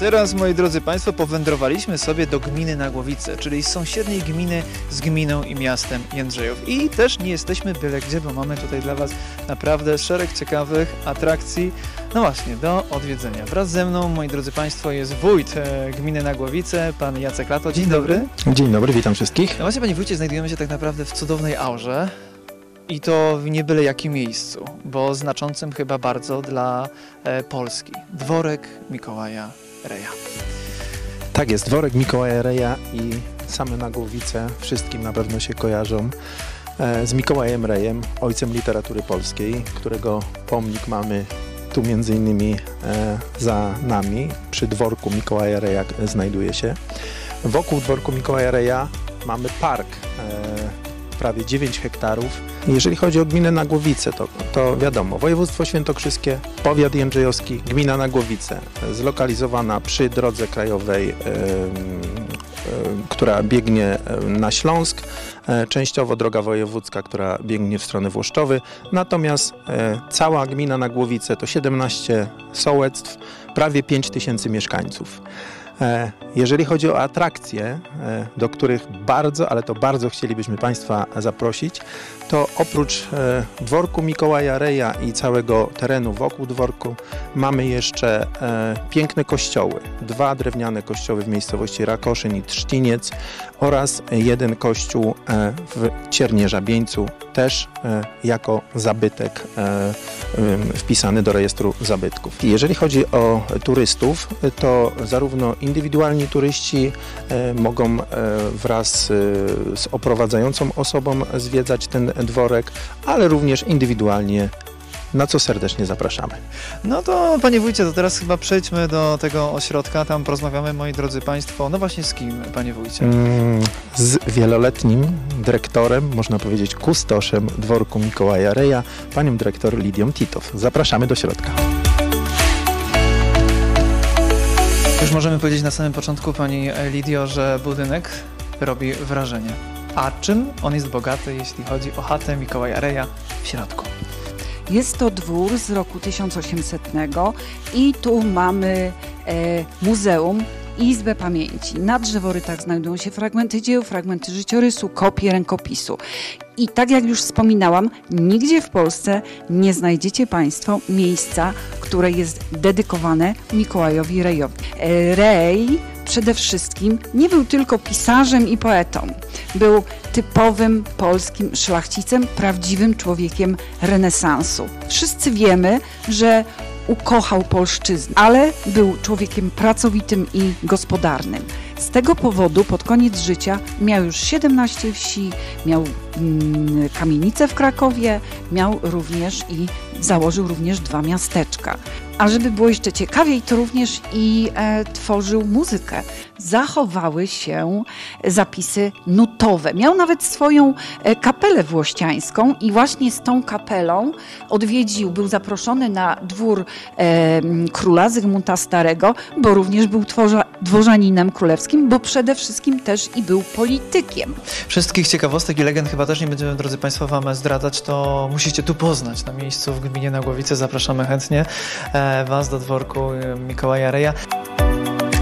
teraz, moi drodzy Państwo, powędrowaliśmy sobie do gminy Nagłowice, czyli sąsiedniej gminy z gminą i miastem Jędrzejów. I też nie jesteśmy byle gdzie, bo mamy tutaj dla Was naprawdę szereg ciekawych atrakcji, no właśnie, do odwiedzenia. Wraz ze mną, moi drodzy Państwo, jest wójt gminy Nagłowice, pan Jacek Lato. Dzień dobry. Dzień dobry, witam wszystkich. No właśnie, panie wójcie, znajdujemy się tak naprawdę w cudownej aurze. I to w nie byle jakim miejscu, bo znaczącym chyba bardzo dla Polski. Dworek Mikołaja Reja. Tak jest, dworek Mikołaja Reja i same Nagłowice wszystkim na pewno się kojarzą z Mikołajem Rejem, ojcem literatury polskiej, którego pomnik mamy tu między innymi za nami, przy dworku Mikołaja Reja znajduje się. Wokół dworku Mikołaja Reja mamy park, prawie 9 hektarów. Jeżeli chodzi o gminę Nagłowice, to wiadomo, województwo świętokrzyskie, powiat jędrzejowski, gmina Nagłowice, zlokalizowana przy drodze krajowej, która biegnie na Śląsk, częściowo droga wojewódzka, która biegnie w stronę Włoszczowy, natomiast cała gmina Nagłowice to 17 sołectw, prawie 5000 mieszkańców. Jeżeli chodzi o atrakcje, do których bardzo, ale to bardzo chcielibyśmy Państwa zaprosić, to oprócz dworku Mikołaja Reja i całego terenu wokół dworku mamy jeszcze piękne kościoły. 2 drewniane kościoły w miejscowości Rakoszyn i Trzciniec oraz jeden kościół w Ciernie-Żabieńcu, też jako zabytek wpisany do rejestru zabytków. Jeżeli chodzi o turystów, to zarówno indywidualni turyści mogą wraz z oprowadzającą osobą zwiedzać ten dworek, ale również indywidualnie, na co serdecznie zapraszamy. No to, panie wójcie, to teraz chyba przejdźmy do tego ośrodka, tam porozmawiamy, moi drodzy Państwo, no właśnie z kim, panie wójcie? Z wieloletnim dyrektorem, można powiedzieć kustoszem dworku Mikołaja Reja, panią dyrektor Lidią Titow. Zapraszamy do środka. Już możemy powiedzieć na samym początku, pani Lidio, że budynek robi wrażenie. A czym on jest bogaty, jeśli chodzi o chatę Mikołaja Reja w środku? Jest to dwór z roku 1800 i tu mamy muzeum i Izbę Pamięci. Na drzeworytach znajdują się fragmenty dzieł, fragmenty życiorysu, kopie rękopisu. I tak jak już wspominałam, nigdzie w Polsce nie znajdziecie Państwo miejsca, które jest dedykowane Mikołajowi Rejowi. Rej przede wszystkim nie był tylko pisarzem i poetą. Był typowym polskim szlachcicem, prawdziwym człowiekiem renesansu. Wszyscy wiemy, że ukochał polszczyznę, ale był człowiekiem pracowitym i gospodarnym. Z tego powodu pod koniec życia miał już 17 wsi, miał kamienicę w Krakowie, miał również i założył również 2 miasteczka. A żeby było jeszcze ciekawiej, to również i tworzył muzykę. Zachowały się zapisy nutowe. Miał nawet swoją kapelę włościańską i właśnie z tą kapelą był zaproszony na dwór króla Zygmunta Starego, bo również był dworzaninem królewskim, bo przede wszystkim też i był politykiem. Wszystkich ciekawostek i legend chyba też nie będziemy, drodzy Państwo, Wam zdradzać, to musicie tu poznać na miejscu w gminie Nagłowice. Zapraszamy chętnie Was do dworku Mikołaja Reja.